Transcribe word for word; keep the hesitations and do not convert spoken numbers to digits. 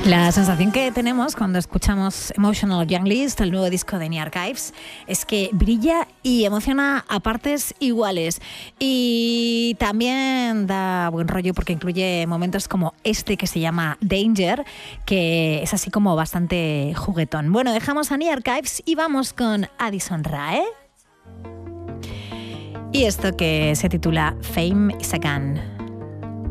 La sensación que tenemos cuando escuchamos Emotional Young List, el nuevo disco de New Archives, es que brilla y emociona a partes iguales. Y también da buen rollo porque incluye momentos como este que se llama Danger, que es así como bastante juguetón. Bueno, dejamos a New Archives y vamos con Addison Rae. Y esto que se titula Fame is a Gun.